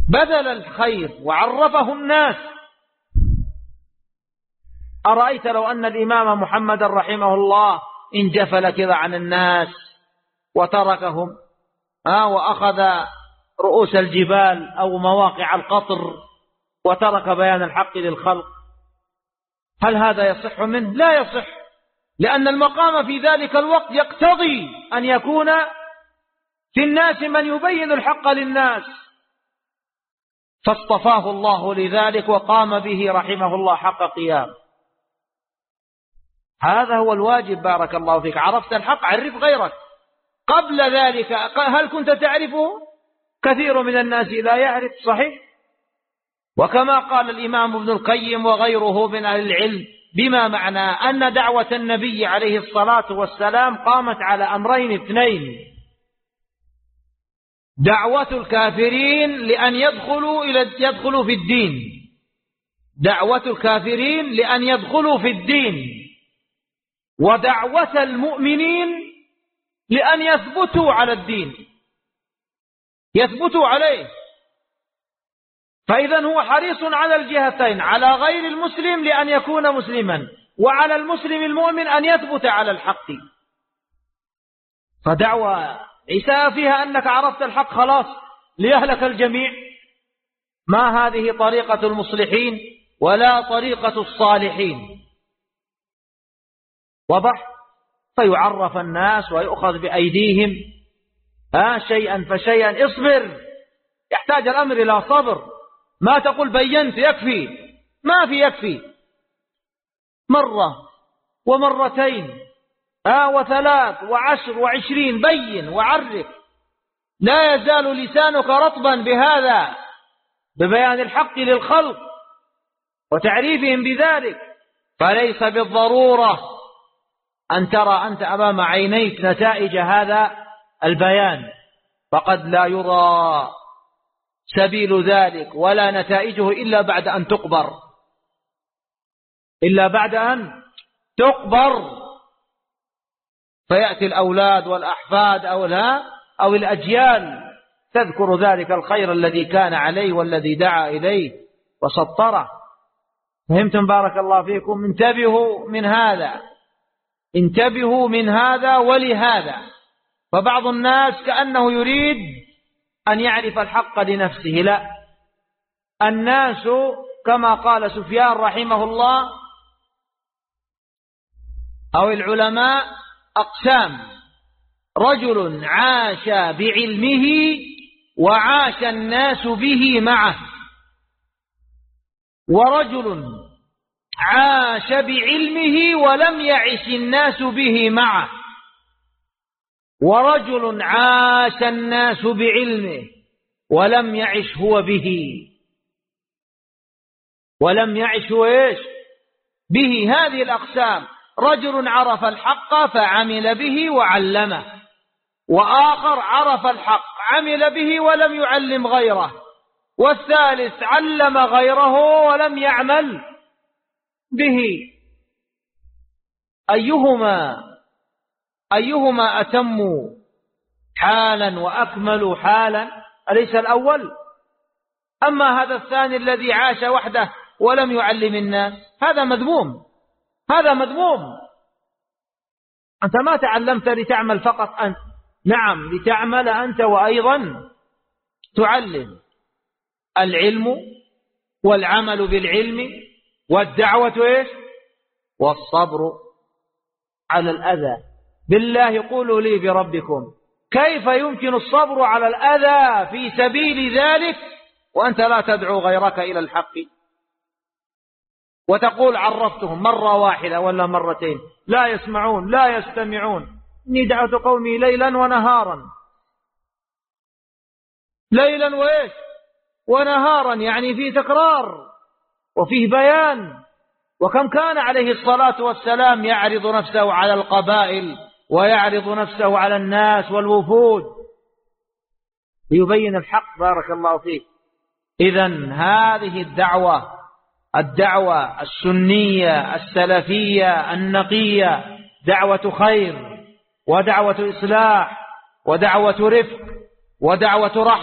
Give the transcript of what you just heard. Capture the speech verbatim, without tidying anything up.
بذل الخير وعرفه الناس. أرأيت لو أن الإمام محمد رحمه الله انجفل كذا عن الناس وتركهم آه وأخذ رؤوس الجبال أو مواقع القطر وترك بيان الحق للخلق، هل هذا يصح منه؟ لا يصح، لأن المقام في ذلك الوقت يقتضي أن يكون في الناس من يبين الحق للناس، فاصطفاه الله لذلك وقام به رحمه الله حق قيام. هذا هو الواجب. بارك الله فيك، عرفت الحق عرف غيرك. قبل ذلك هل كنت تعرفه؟ كثير من الناس لا يعرف، صحيح. وكما قال الإمام ابن القيم وغيره من أهل العلم، بما معنى أن دعوة النبي عليه الصلاة والسلام قامت على أمرين اثنين: دعوة الكافرين لأن يدخلوا إلى يدخلوا في الدين، دعوة الكافرين لأن يدخلوا في الدين، ودعوة المؤمنين لأن يثبتوا على الدين، يثبتوا عليه. فإذا هو حريص على الجهتين، على غير المسلم لأن يكون مسلما، وعلى المسلم المؤمن أن يثبت على الحق. فدعوة عيسى فيها أنك عرفت الحق خلاص ليهلك الجميع، ما هذه طريقة المصلحين ولا طريقة الصالحين. وضح. فيعرف الناس ويؤخذ بأيديهم ها شيئا فشيئا. اصبر، يحتاج الأمر إلى صبر. ما تقول بينت يكفي، ما في يكفي. مرة ومرتين ها وثلاث وعشر وعشرين، بين وعرف. لا يزال لسانك رطبا بهذا، ببيان الحق للخلق وتعريفهم بذلك. فليس بالضرورة أن ترى أنت أمام عينيك نتائج هذا البيان، فقد لا يرى سبيل ذلك ولا نتائجه إلا بعد أن تقبر، إلا بعد أن تقبر، فيأتي الأولاد والأحفاد أو لا أو الأجيال تذكر ذلك الخير الذي كان عليه والذي دعا إليه وسطره. فهمتم؟ بارك الله فيكم. انتبهوا من هذا، انتبهوا من هذا ولهذا. فبعض الناس كأنه يريد أن يعرف الحق لنفسه. لا، الناس كما قال سفيان رحمه الله أو العلماء أقسام: رجل عاش بعلمه وعاش الناس به معه، ورجل عاش بعلمه ولم يعش الناس به معه، ورجل عاش الناس بعلمه ولم يعش هو به، ولم يعش هو إيش به. هذه الأقسام: رجل عرف الحق فعمل به وعلمه، وآخر عرف الحق عمل به ولم يعلم غيره، والثالث علم غيره ولم يعمل به. أيهما أيهما أتم حالا وأكمل حالا؟ أليس الأول؟ أما هذا الثاني الذي عاش وحده ولم يعلم الناس، هذا مذموم، هذا مذموم. أنت ما تعلمت لتعمل فقط أنت، نعم لتعمل أنت وأيضا تعلم. العلم والعمل بالعلم والدعوة إيش؟ والصبر على الأذى. بالله قولوا لي بربكم، كيف يمكن الصبر على الأذى في سبيل ذلك وأنت لا تدعو غيرك إلى الحق؟ وتقول عرفتهم مرة واحدة ولا مرتين، لا يسمعون لا يستمعون. إني دعوت قومي ليلا ونهارا، ليلا وإيش ونهارا، يعني فيه تكرار وفيه بيان. وكم كان عليه الصلاة والسلام يعرض نفسه على القبائل ويعرض نفسه على الناس والوفود ليبين الحق. بارك الله فيك. إذن هذه الدعوة، الدعوة السنية السلفية النقية، دعوة خير ودعوة إصلاح ودعوة رفق ودعوة رحمة.